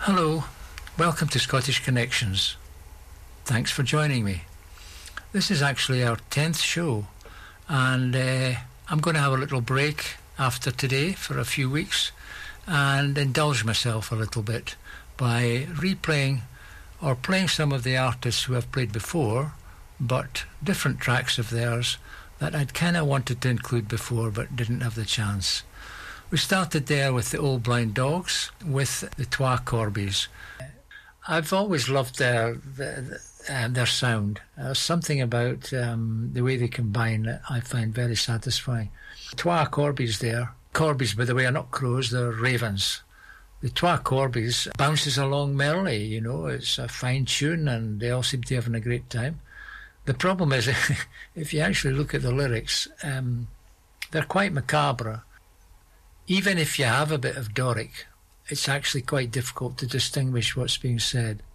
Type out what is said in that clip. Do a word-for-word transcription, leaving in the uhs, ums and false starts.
Hello, welcome to Scottish Connections. Thanks for joining me. This is actually our tenth show, and uh, I'm going to have a little break after today for a few weeks and indulge myself a little bit by replaying or playing some of the artists who I've played before, but different tracks of theirs that I'd kind of wanted to include before but didn't have the chance. We started there with the Old Blind Dogs, with the Twa Corbies. I've always loved their their, uh, their sound. There's something about um, the way they combine that I find very satisfying. Twa Corbies there. Corbies, by the way, are not crows, they're ravens. The Twa Corbies bounces along merrily, you know, it's a fine tune and they all seem to be having a great time. The problem is, if you actually look at the lyrics, um, they're quite macabre. Even if you have a bit of Doric, it's actually quite difficult to distinguish what's being said.